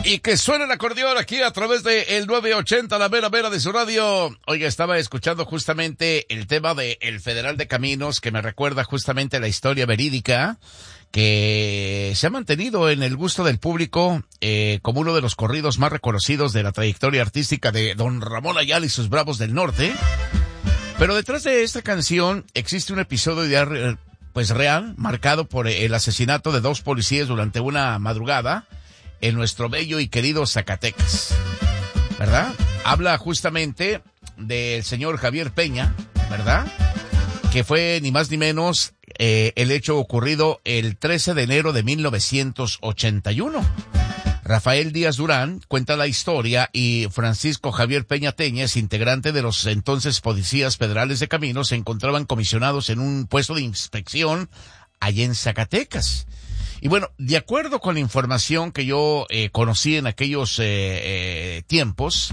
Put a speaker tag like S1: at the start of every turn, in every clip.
S1: Y que suene el acordeón aquí a través de el 980, la mera mera de su radio. Oiga, estaba escuchando justamente el tema de el Federal de Caminos, que me recuerda justamente la historia verídica que se ha mantenido en el gusto del público como uno de los corridos más reconocidos de la trayectoria artística de don Ramón Ayala y sus Bravos del Norte. Pero detrás de esta canción existe un episodio real, marcado por el asesinato de 2 policías durante una madrugada en nuestro bello y querido Zacatecas, ¿verdad? Habla justamente del señor Javier Peña, ¿verdad? Que fue ni más ni menos el hecho ocurrido el 13 de enero de 1981. Rafael Díaz Durán cuenta la historia y Francisco Javier Peña Teñez, integrante de los entonces policías federales de caminos, se encontraban comisionados en un puesto de inspección allá en Zacatecas. Y bueno, de acuerdo con la información que yo conocí en aquellos tiempos,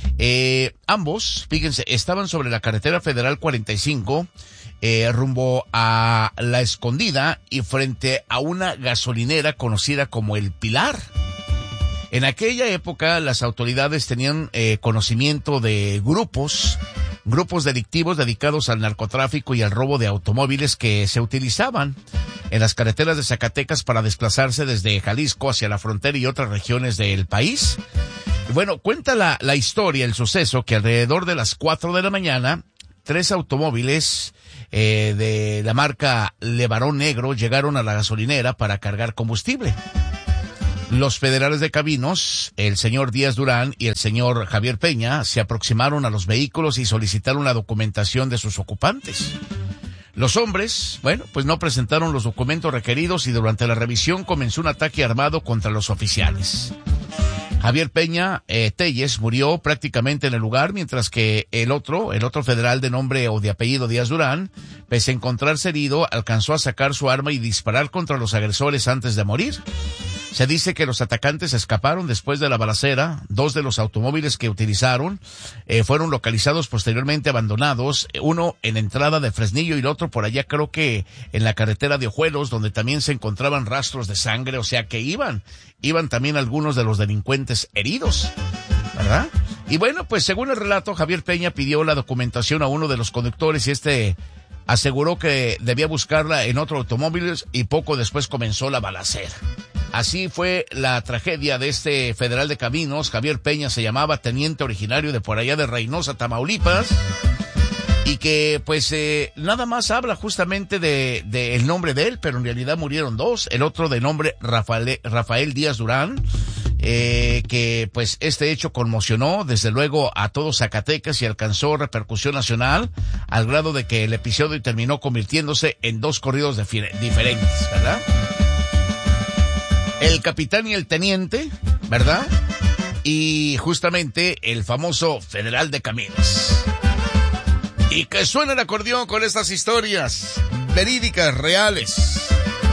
S1: ambos, fíjense, estaban sobre la carretera federal 45, rumbo a La Escondida y frente a una gasolinera conocida como El Pilar. En aquella época las autoridades tenían conocimiento de grupos delictivos dedicados al narcotráfico y al robo de automóviles que se utilizaban en las carreteras de Zacatecas para desplazarse desde Jalisco hacia la frontera y otras regiones del país. Y bueno, cuenta la historia, el suceso, que alrededor de las 4 de la mañana, 3 automóviles de la marca Levarón Negro llegaron a la gasolinera para cargar combustible. Los federales de caminos, el señor Díaz Durán y el señor Javier Peña, se aproximaron a los vehículos y solicitaron la documentación de sus ocupantes. Los hombres, bueno, pues no presentaron los documentos requeridos y durante la revisión comenzó un ataque armado contra los oficiales. Javier Peña Telles murió prácticamente en el lugar, mientras que el otro federal de nombre o de apellido Díaz Durán, pese a encontrarse herido, alcanzó a sacar su arma y disparar contra los agresores antes de morir. Se dice que los atacantes escaparon después de la balacera. 2 de los automóviles que utilizaron fueron localizados posteriormente abandonados, uno en entrada de Fresnillo y el otro por allá creo que en la carretera de Ojuelos, donde también se encontraban rastros de sangre, o sea que iban también algunos de los delincuentes heridos, ¿verdad? Y bueno, pues según el relato, Javier Peña pidió la documentación a uno de los conductores y este aseguró que debía buscarla en otro automóvil y poco después comenzó la balacera. Así fue la tragedia de este federal de caminos. Javier Peña se llamaba, teniente originario de por allá de Reynosa, Tamaulipas, y que pues nada más habla justamente de el nombre de él, pero en realidad murieron 2, el otro de nombre Rafael Díaz Durán, que pues este hecho conmocionó desde luego a todo Zacatecas y alcanzó repercusión nacional al grado de que el episodio terminó convirtiéndose en 2 corridos diferentes, ¿verdad? El capitán y el teniente, ¿verdad? Y justamente el famoso Federal de Caminos. Y que suene el acordeón con estas historias verídicas, reales.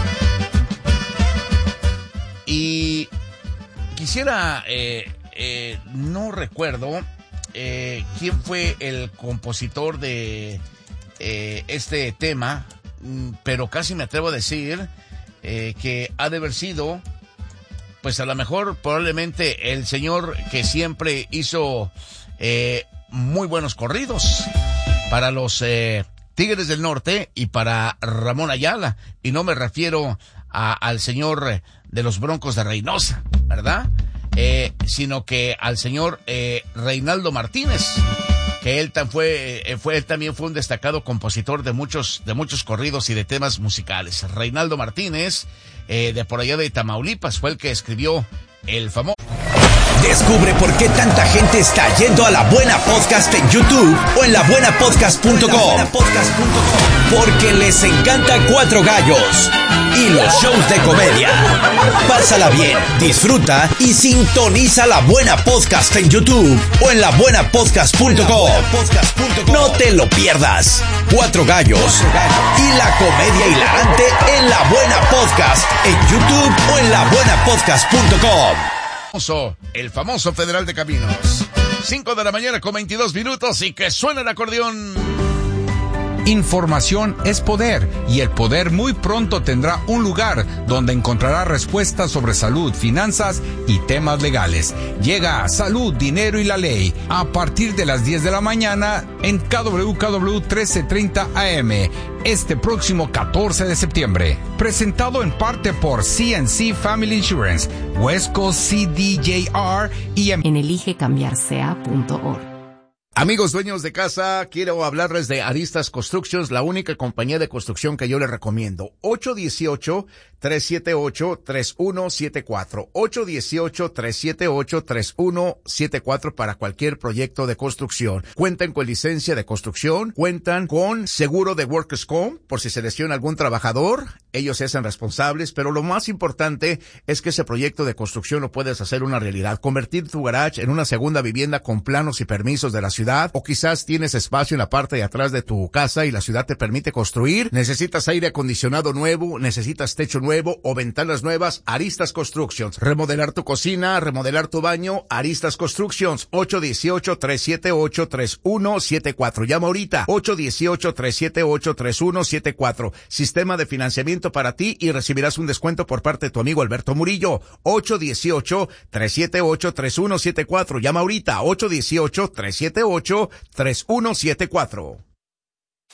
S1: Y quisiera, no recuerdo quién fue el compositor de este tema, pero casi me atrevo a decir que ha de haber sido, pues a lo mejor probablemente el señor que siempre hizo muy buenos corridos para los Tigres del Norte y para Ramón Ayala, y no me refiero al señor de los Broncos de Reynosa, ¿verdad? Sino que al señor Reinaldo Martínez, que él también fue un destacado compositor de muchos corridos y de temas musicales. Reinaldo Martínez, de por allá de Tamaulipas, fue el que escribió el famoso.
S2: Descubre por qué tanta gente está yendo a La Buena Podcast en YouTube o en labuenapodcast.com. Porque les encanta Cuatro Gallos y los shows de comedia. Pásala bien, disfruta y sintoniza La Buena Podcast en YouTube o en labuenapodcast.com. No te lo pierdas. Cuatro Gallos y la comedia hilarante en La Buena Podcast en YouTube o en labuenapodcast.com.
S1: El famoso Federal de Caminos. 5 de la mañana con 22 minutos y que suena el acordeón.
S3: Información es poder y el poder muy pronto tendrá un lugar donde encontrará respuestas sobre salud, finanzas y temas legales. Llega a Salud, Dinero y la Ley a partir de las 10 de la mañana en KWKW 1330 AM este próximo 14 de septiembre. Presentado en parte por CNC Family Insurance, West Coast CDJR y en
S4: eligecambiarsea.org.
S1: Amigos dueños de casa, quiero hablarles de Aristas Constructions, la única compañía de construcción que yo les recomiendo. 818-378-3174. 818-378-3174 para cualquier proyecto de construcción. Cuentan con licencia de construcción, cuentan con seguro de Workers' Comp, por si se lesiona algún trabajador, ellos se hacen responsables, pero lo más importante es que ese proyecto de construcción lo puedes hacer una realidad. Convertir tu garage en una segunda vivienda con planos y permisos de la ciudad, o quizás tienes espacio en la parte de atrás de tu casa y la ciudad te permite construir, necesitas aire acondicionado nuevo, necesitas techo nuevo o ventanas nuevas, Aristas Constructions. Remodelar tu cocina, remodelar tu baño, Aristas Constructions. 818-378-3174. Llama ahorita. 818-378-3174. Sistema de financiamiento para ti y recibirás un descuento por parte de tu amigo Alberto Murillo. 818-378-3174. Llama ahorita. 818-378-3174.